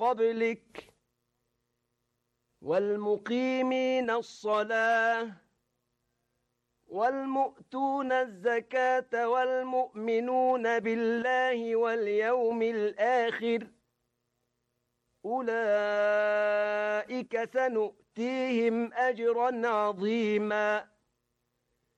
قبلك والمقيمين الصلاة والمؤتون الزكاة والمؤمنون بالله واليوم الآخر أولئك سنؤتيهم أجرا عظيما